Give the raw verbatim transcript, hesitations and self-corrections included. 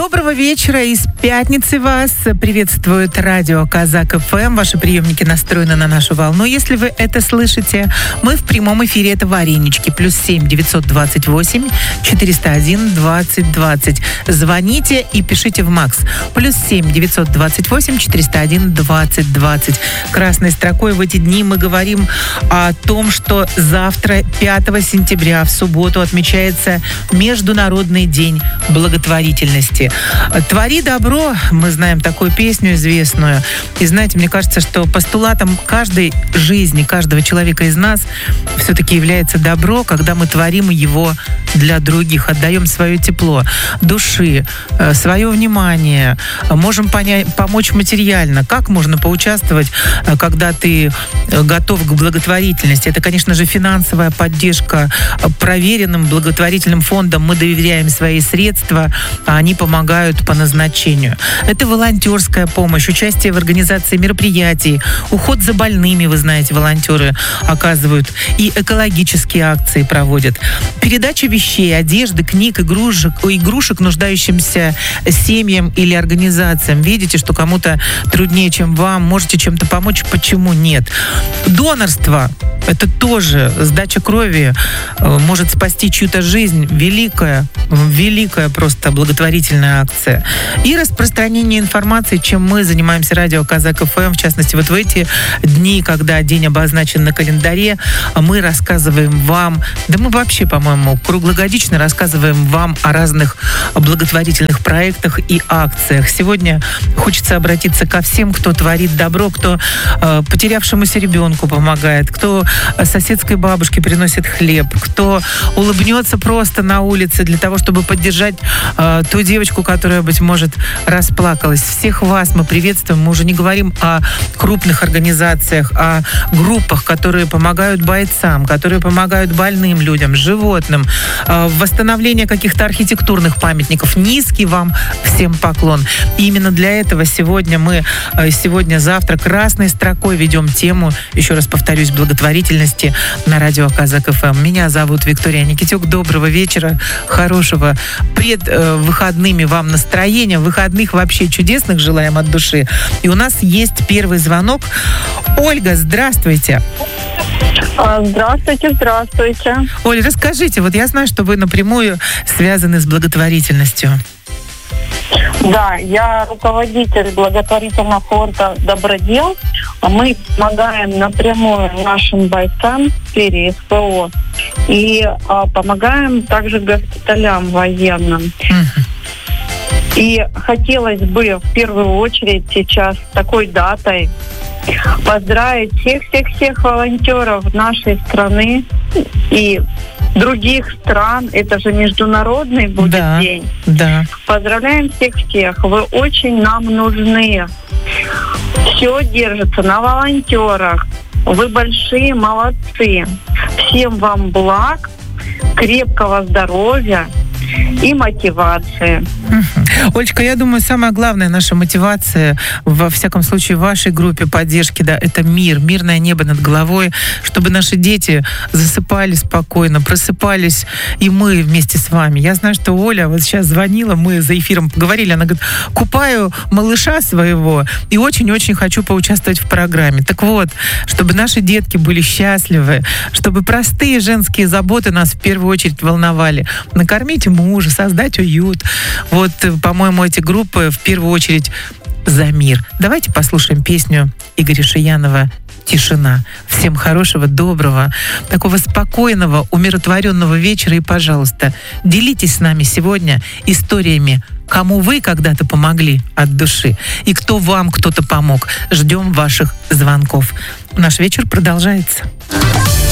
Доброго вечера из пятницы вас приветствует радио Казак эф эм. Ваши приемники настроены на нашу волну. Если вы это слышите, мы в прямом эфире. Это Варенички. Плюс семь девятьсот двадцать восемь четыреста один двадцать двадцать. Звоните и пишите в Макс. Плюс семь девятьсот двадцать восемь четыреста один двадцать двадцать. Красной строкой в эти дни мы говорим о том, что завтра, пятого сентября, в субботу, отмечается Международный день благотворительности. «Твори добро», мы знаем такую песню известную. И знаете, мне кажется, что постулатом каждой жизни, каждого человека из нас все-таки является добро, когда мы творим его для других, отдаем свое тепло души, свое внимание, можем понять, помочь материально. Как можно поучаствовать, когда ты готов к благотворительности? Это, конечно же, финансовая поддержка проверенным благотворительным фондам. Мы доверяем свои средства, а они помогают по назначению. Это волонтерская помощь, участие в организации мероприятий, уход за больными, вы знаете, волонтеры оказывают, и экологические акции проводят. Передача вещей, одежды, книг, игрушек, игрушек нуждающимся семьям или организациям. Видите, что кому-то труднее, чем вам, можете чем-то помочь, почему нет? Донорство. Это тоже сдача крови может спасти чью-то жизнь. Великая, великая просто благотворительная акция. И распространение информации, чем мы занимаемся, радио Казак эф эм. В частности, вот в эти дни, когда день обозначен на календаре, мы рассказываем вам, да мы вообще, по-моему, круглогодично рассказываем вам о разных благотворительных проектах и акциях. Сегодня хочется обратиться ко всем, кто творит добро, кто э, потерявшемуся ребенку помогает, кто соседской бабушке приносит хлеб, кто улыбнется просто на улице для того, чтобы поддержать э, ту девочку, которая, быть может, расплакалась. Всех вас мы приветствуем. Мы уже не говорим о крупных организациях, о группах, которые помогают бойцам, которые помогают больным людям, животным, э, восстановление каких-то архитектурных памятников. Низкий вам всем поклон. И именно для этого сегодня мы, э, сегодня-завтра красной строкой ведем тему, еще раз повторюсь, благотворительности на радио Казак эф эм. Меня зовут Виктория Никитюк. Доброго вечера, хорошего пред э, выходными вам настроения. Выходных вообще чудесных желаем от души. И у нас есть первый звонок. Ольга, здравствуйте. Здравствуйте, здравствуйте. Оль, расскажите, вот я знаю, что вы напрямую связаны с благотворительностью. Да, я руководитель благотворительного фонда «Добродел». Мы помогаем напрямую нашим бойцам в сфере эс пэ о и а, помогаем также госпиталям военным. Uh-huh. И хотелось бы в первую очередь сейчас такой датой поздравить всех-всех-всех волонтеров нашей страны и других стран. Это же международный будет да, день. Да. Поздравляем всех-всех. Вы очень нам нужны. Все держится на волонтерах. Вы большие молодцы. Всем вам благ, крепкого здоровья и мотивации. Олечка, я думаю, самая главная наша мотивация, во всяком случае, в вашей группе поддержки, да, это мир, мирное небо над головой, чтобы наши дети засыпали спокойно, просыпались, и мы вместе с вами. Я знаю, что Оля вот сейчас звонила, мы за эфиром поговорили, она говорит, купаю малыша своего и очень-очень хочу поучаствовать в программе. Так вот, чтобы наши детки были счастливы, чтобы простые женские заботы нас в первую очередь волновали. Накормить мужа, создать уют. Вот, по-моему, эти группы в первую очередь за мир. Давайте послушаем песню Игоря Шиянова «Тишина». Всем хорошего, доброго, такого спокойного, умиротворенного вечера. И, пожалуйста, делитесь с нами сегодня историями, кому вы когда-то помогли от души и кто вам кто-то помог. Ждем ваших звонков. Наш вечер продолжается.